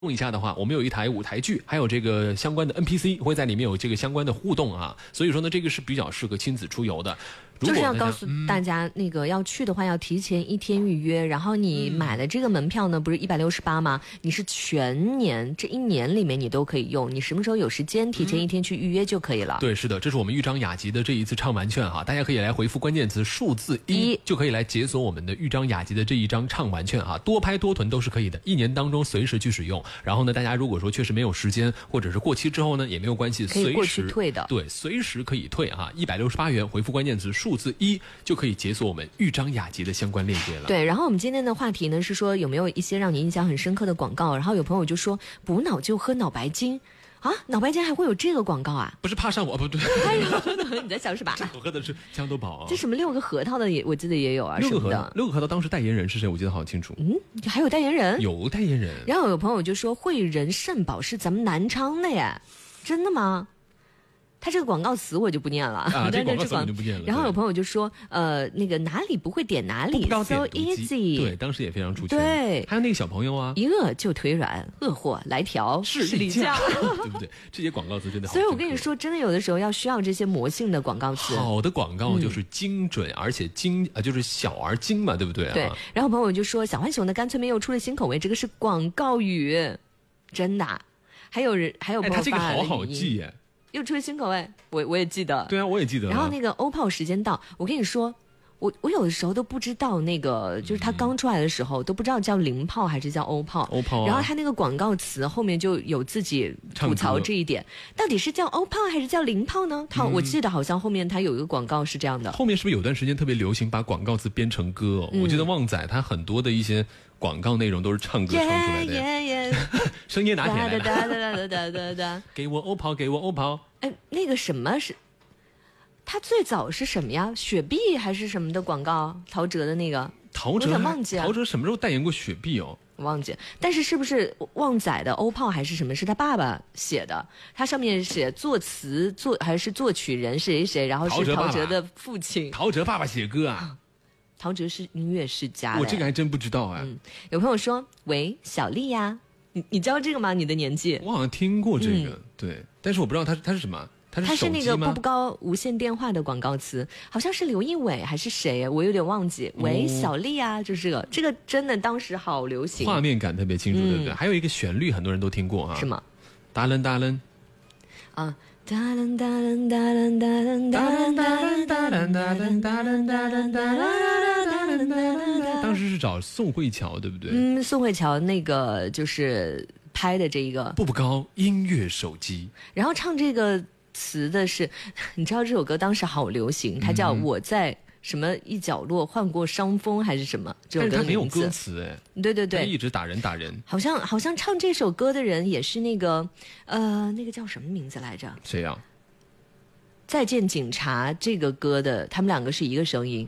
用一下的话，我们有一台舞台剧，还有这个相关的 NPC 会在里面有这个相关的互动啊，所以说呢，这个是比较适合亲子出游的。 就是要告诉大家，那个要去的话要提前1天预约，然后你买的这个门票呢，不是168吗？你是全年这1年里面你都可以用，你什么时候有时间提前1天去预约就可以了。 对，是的，这是我们豫章雅集的这一次畅玩券哈，大家可以来回复关键词数字1，就可以来解锁我们的豫章雅集的这一张畅玩券哈，多拍多囤都是可以的，1年当中随时去使用。然后呢，大家如果说确实没有时间，或者是过期之后呢，也没有关系， 可以过去退的。 对，随时可以退哈，168元，回复关键词数字1。就可以解锁我们豫章雅集的相关链接了。 对，然后我们今天的话题呢是说有没有一些让你印象很深刻的广告，然后有朋友就说补脑就喝脑白金啊，脑白金还会有这个广告啊？ 不是怕上火不对， 哎呦，你在想什么？ 我喝的是豇豆宝啊。 这什么6个核桃的也我记得也有啊，什么的。 6个核桃当时代言人是谁？我记得好清楚。 还有代言人？ 有代言人。 然后有朋友就说汇仁肾宝是咱们南昌的耶，真的吗？他这个广告词我就不念了啊，这广告词我就不念了。 然后有朋友就说，那个哪里不会点哪里 ，so easy。 对，当时也非常出圈。 对， 还有那个小朋友啊， 一饿就腿软，饿货来条士力架， 对不对？这些广告词真的好。 所以我跟你说，真的有的时候需要这些魔性的广告词。 好的广告就是精准，而且就是小而精嘛，对不对啊？ 对。然后朋友就说，小浣熊的干脆面又出了新口味，这个是广告语，真的。还有朋友他这个好记耶。 又出了新口味，我也记得。 对啊，我也记得。 然后那个欧泡时间到，我跟你说，我有的时候都不知道那个，就是它刚出来的时候都不知道叫零泡还是叫欧泡。 欧泡。 然后它那个广告词后面就有自己吐槽这一点，到底是叫欧泡还是叫零泡呢？我记得好像后面它有一个广告是这样的。 后面是不是有段时间特别流行把广告词编成歌？我记得旺仔他很多的一些广告内容都是唱歌唱出来的。声音拿铁来了。给我欧泡，给我欧泡。 哎，那个什么是？它最早是什么呀？雪碧还是什么的广告？陶喆的那个。 陶喆忘记了。陶喆什么时候代言过雪碧哦？ 我忘记。但是是不是旺仔的欧泡还是什么？是他爸爸写的？他上面写作词还是作曲人是谁谁？然后是陶喆的父亲。 陶喆爸爸写歌啊。 陶喆是音乐世家。 我这个还真不知道啊。 有朋友说：“喂，小丽呀。”你知道这个吗？你的年纪？ 我好像听过这个，对，但是我不知道它是什么。它是那个步步高无线电话的广告词，好像是刘仪伟还是谁，我有点忘记。喂，小丽啊，就是这个真的当时好流行， 画面感特别清楚，对不对？还有一个旋律很多人都听过啊， 是吗？ 达伦达伦啊，达伦达伦达伦达伦达伦达伦达伦达伦达伦达伦达伦， 当时是找宋慧乔，对不对？ 宋慧乔那个就是拍的这一个步步高音乐手机， 然后唱这个词的是，你知道这首歌当时好流行，它叫我在什么一角落患过伤风还是什么，这首歌的名字。但是它没有歌词哎。 对对对， 一直打人。 好像唱这首歌的人也是那个那个叫什么名字来着？ 谁呀？ 再见警察这个歌的，他们两个是一个声音。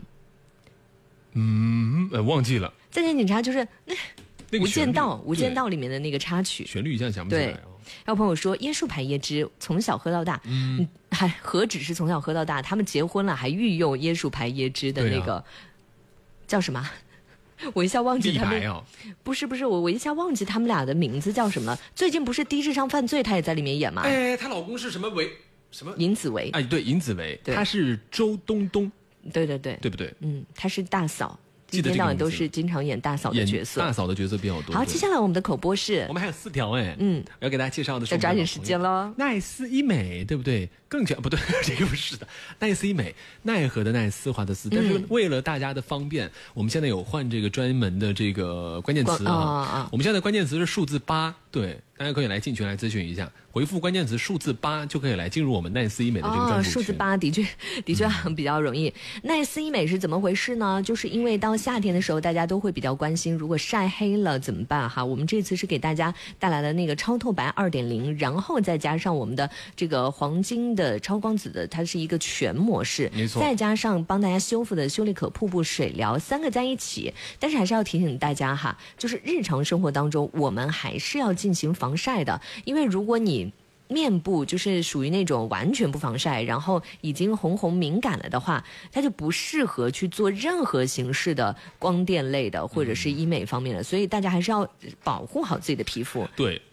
忘记了。 再见警察就是那个无间道里面的那个插曲， 旋律一下想不起来哦。 然后朋友说椰树牌椰汁从小喝到大，还何止是从小喝到大，他们结婚了还御用椰树牌椰汁的那个、叫什么？我一下忘记他们，不是我一下忘记他们俩的名字叫什么。最近不是低智商犯罪，她也在里面演吗？ 她老公是什么尹子维？ 对，尹子维，她是周冬冬， 对， 对不对？ 她是大嫂。一天到晚都是经常演大嫂的角色， 大嫂的角色比较多。 好，接下来我们的口播是， 我们还有4条我要给大家介绍的是， 要抓紧时间喽。 奈斯医美，对不对？更加不对，这个不是的。奈斯医美，奈何的奈，丝滑的丝。但是为了大家的方便，我们现在有换这个专门的这个关键词啊。我们现在的关键词是数字8，对，大家可以来进群来咨询一下，回复关键词数字8就可以来进入我们奈斯医美的这个专属群。 数字8的确比较容易。奈斯医美是怎么回事呢？就是因为到夏天的时候，大家都会比较关心，如果晒黑了怎么办哈？我们这次是给大家带来了那个超透白2.0，然后再加上我们的这个黄金的超光子的，它是一个全模式， 没错， 再加上帮大家修复的修丽可瀑布水疗，3个在一起。但是还是要提醒大家哈，就是日常生活当中我们还是要进行防晒的，因为如果你面部就是属于那种完全不防晒，然后已经红敏感了的话，它就不适合去做任何形式的光电类的或者是医美方面的，所以大家还是要保护好自己的皮肤。 对。